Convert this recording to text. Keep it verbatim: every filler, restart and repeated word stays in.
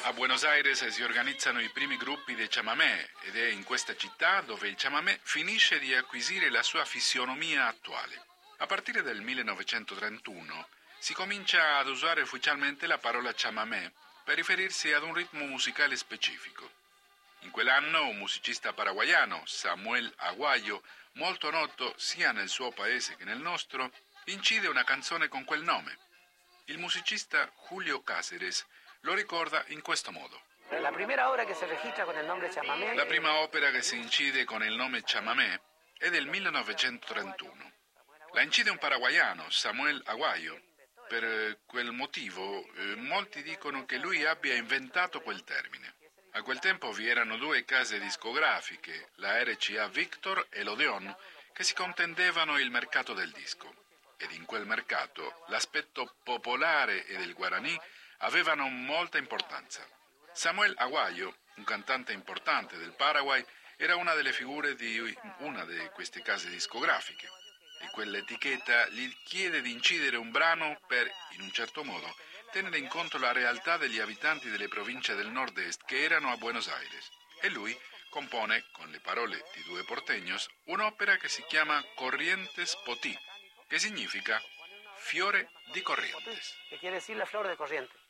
A Buenos Aires si organizzano i primi gruppi dei chamamé ed è in questa città dove il chamamé finisce di acquisire la sua fisionomia attuale. A partire del millenovecentotrentuno si comincia ad usare ufficialmente la parola chamamé per riferirsi ad un ritmo musicale specifico. In quell'anno un musicista paraguayano, Samuel Aguayo, molto noto sia nel suo paese che nel nostro, incide una canzone con quel nome. Il musicista Julio Cáceres lo ricorda in questo modo. La prima opera che si registra con il nome chamamé. La prima opera che si incide con il nome chamamé è del millenovecentotrentuno. La incide un paraguayano, Samuel Aguayo. Per quel motivo eh, molti dicono che lui abbia inventato quel termine. A quel tempo vi erano due case discografiche, la R C A Victor e l'Odeon, che si contendevano il mercato del disco. Ed in quel mercato l'aspetto popolare e del guaraní avevano molta importanza. Samuel Aguayo, un cantante importante del Paraguay, era una delle figure di una di queste case discografiche e quell'etichetta gli chiede di incidere un brano per, in un certo modo, tenere in conto la realtà degli abitanti delle province del nord-est che erano a Buenos Aires. E lui compone, con le parole di due porteños, un'opera che si chiama Corrientes Potí, che significa fiore di Corrientes. Che quiere decir la flor de Corrientes.